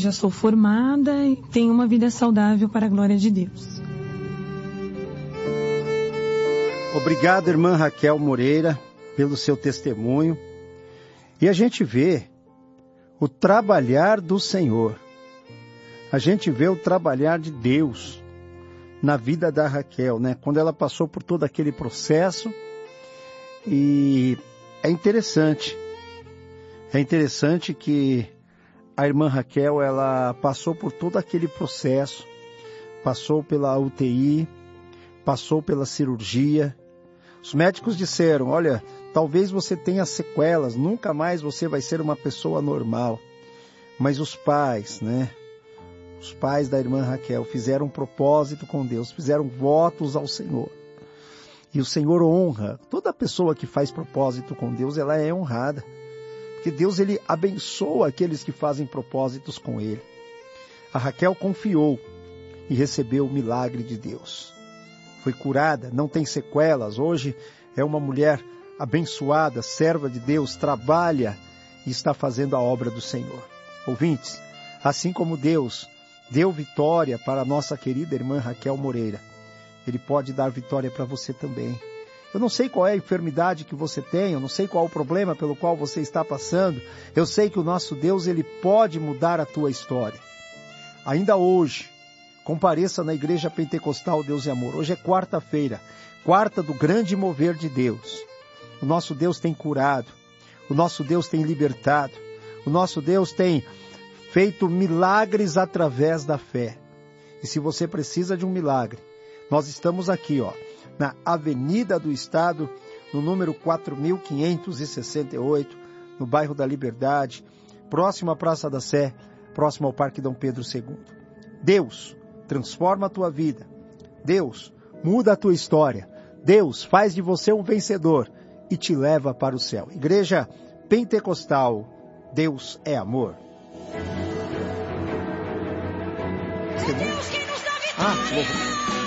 já sou formada e tenho uma vida saudável para a glória de Deus. Obrigado, irmã Raquel Moreira, pelo seu testemunho. E a gente vê o trabalhar do Senhor. A gente vê o trabalhar de Deus na vida da Raquel, né? Quando ela passou por todo aquele processo. E é interessante que a irmã Raquel, ela passou por todo aquele processo, passou pela UTI, passou pela cirurgia. Os médicos disseram, olha, talvez você tenha sequelas, nunca mais você vai ser uma pessoa normal. Mas os pais, né? Os pais da irmã Raquel fizeram um propósito com Deus, fizeram votos ao Senhor. E o Senhor honra. Toda pessoa que faz propósito com Deus, ela é honrada. Porque Deus, ele abençoa aqueles que fazem propósitos com Ele. A Raquel confiou e recebeu o milagre de Deus. Foi curada, não tem sequelas. Hoje é uma mulher abençoada, serva de Deus, trabalha e está fazendo a obra do Senhor. Ouvintes, assim como Deus deu vitória para a nossa querida irmã Raquel Moreira, Ele pode dar vitória para você também. Eu não sei qual é a enfermidade que você tem, eu não sei qual é o problema pelo qual você está passando. Eu sei que o nosso Deus, Ele pode mudar a tua história. Ainda hoje, compareça na Igreja Pentecostal Deus e Amor. Hoje é quarta-feira, quarta do grande mover de Deus. O nosso Deus tem curado, o nosso Deus tem libertado, o nosso Deus tem feito milagres através da fé. E se você precisa de um milagre, nós estamos aqui, na Avenida do Estado, no número 4568, no bairro da Liberdade, próximo à Praça da Sé, próximo ao Parque Dom Pedro II. Deus transforma a tua vida. Deus muda a tua história. Deus faz de você um vencedor e te leva para o céu. Igreja Pentecostal, Deus é amor. É Deus quem nos dá vitória.